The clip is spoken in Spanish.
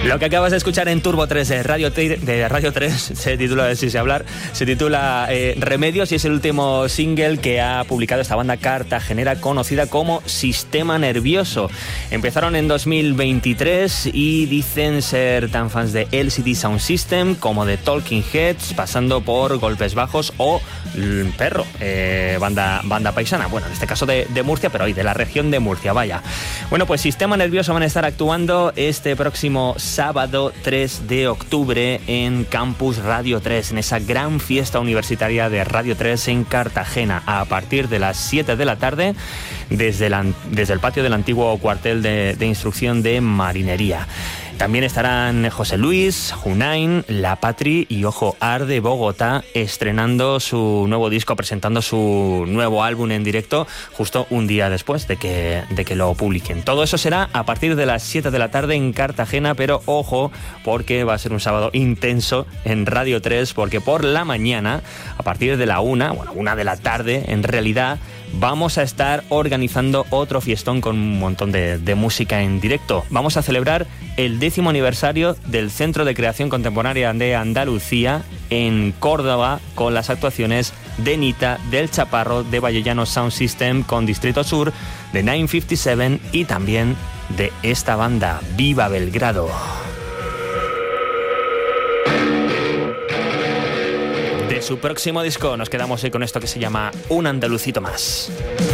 Lo que acabas de escuchar en Turbo 3 de Radio 3 se titula Remedios, y es el último single que ha publicado esta banda cartagenera conocida como Sistema Nervioso. Empezaron en 2023 y dicen ser tan fans de LCD Sound System como de Talking Heads, pasando por Golpes Bajos o Perro, banda paisana, bueno, en este caso de Murcia, pero hoy de la región de Murcia, vaya. Bueno, pues Sistema Nervioso van a estar actuando este próximo sábado 3 de octubre en Campus Radio 3, en esa gran fiesta universitaria de Radio 3 en Cartagena, a partir de las 7 de la tarde, desde el patio del antiguo cuartel de instrucción de Marinería. También estarán José Luis, Junain, La Patri y Ojo Arde Bogotá estrenando su nuevo disco, presentando su nuevo álbum en directo justo un día después de que lo publiquen. Todo eso será a partir de las 7 de la tarde en Cartagena, pero ojo, porque va a ser un sábado intenso en Radio 3, porque por la mañana, a partir de la 1 de la tarde, en realidad, vamos a estar organizando otro fiestón con un montón de música en directo. Vamos a celebrar el 10º aniversario del Centro de Creación Contemporánea de Andalucía en Córdoba, con las actuaciones de Nita, del Chaparro, de Vallellano Sound System con Distrito Sur, de 957 y también de esta banda, Viva Belgrado. De su próximo disco nos quedamos hoy con esto que se llama Un Andalucito Más.